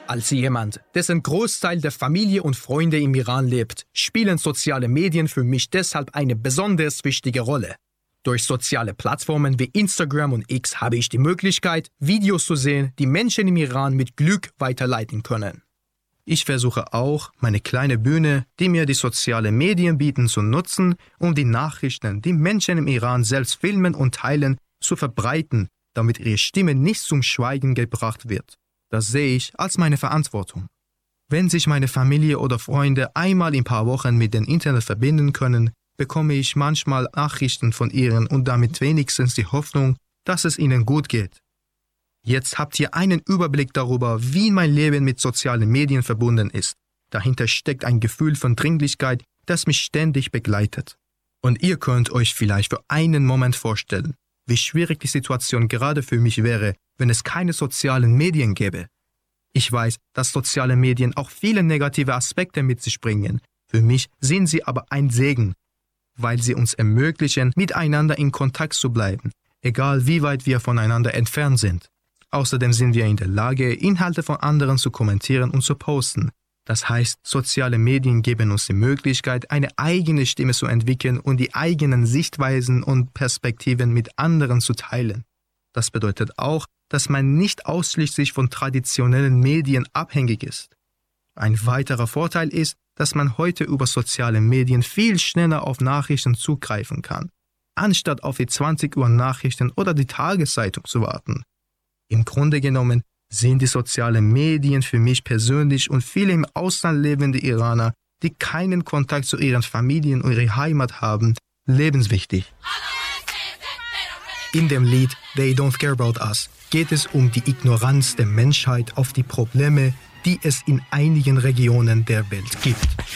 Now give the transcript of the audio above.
Als jemand, dessen Großteil der Familie und Freunde im Iran lebt, spielen soziale Medien für mich deshalb eine besonders wichtige Rolle. Durch soziale Plattformen wie Instagram und X habe ich die Möglichkeit, Videos zu sehen, die Menschen im Iran mit Glück weiterleiten können. Ich versuche auch, meine kleine Bühne, die mir die sozialen Medien bieten, zu nutzen, um die Nachrichten, die Menschen im Iran selbst filmen und teilen, zu verbreiten, damit ihre Stimme nicht zum Schweigen gebracht wird. Das sehe ich als meine Verantwortung. Wenn sich meine Familie oder Freunde einmal in ein paar Wochen mit dem Internet verbinden können, bekomme ich manchmal Nachrichten von ihnen und damit wenigstens die Hoffnung, dass es ihnen gut geht. Jetzt habt ihr einen Überblick darüber, wie mein Leben mit sozialen Medien verbunden ist. Dahinter steckt ein Gefühl von Dringlichkeit, das mich ständig begleitet. Und ihr könnt euch vielleicht für einen Moment vorstellen, wie schwierig die Situation gerade für mich wäre, wenn es keine sozialen Medien gäbe. Ich weiß, dass soziale Medien auch viele negative Aspekte mit sich bringen. Für mich sind sie aber ein Segen, weil sie uns ermöglichen, miteinander in Kontakt zu bleiben, egal wie weit wir voneinander entfernt sind. Außerdem sind wir in der Lage, Inhalte von anderen zu kommentieren und zu posten. Das heißt, soziale Medien geben uns die Möglichkeit, eine eigene Stimme zu entwickeln und die eigenen Sichtweisen und Perspektiven mit anderen zu teilen. Das bedeutet auch, dass man nicht ausschließlich von traditionellen Medien abhängig ist. Ein weiterer Vorteil ist, dass man heute über soziale Medien viel schneller auf Nachrichten zugreifen kann, anstatt auf die 20 Uhr Nachrichten oder die Tageszeitung zu warten. Im Grunde genommen sind die sozialen Medien für mich persönlich und viele im Ausland lebende Iraner, die keinen Kontakt zu ihren Familien und ihrer Heimat haben, lebenswichtig. In dem Lied They Don't Care About Us geht es um die Ignoranz der Menschheit auf die Probleme, die es in einigen Regionen der Welt gibt.